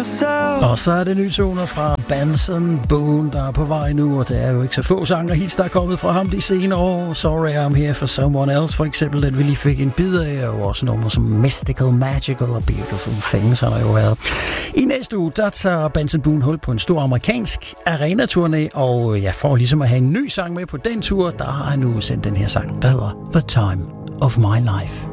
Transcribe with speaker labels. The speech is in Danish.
Speaker 1: myself.
Speaker 2: Og så er det nye toner fra Benson Boone, der er på vej nu, og det er jo ikke så få sanger hits, der er kommet fra ham de senere år. Sorry I'm Here for Someone Else, for eksempel, den vi lige fik en bid af, og også nummer som Mystical, Magical og Beautiful Things har der jo været. I næste uge, der tager Benson Boone hul på en stor amerikansk arena-turné, og for ligesom at have en ny sang med på den tur, der har han nu sendt den her sang, der hedder The Time of My Life.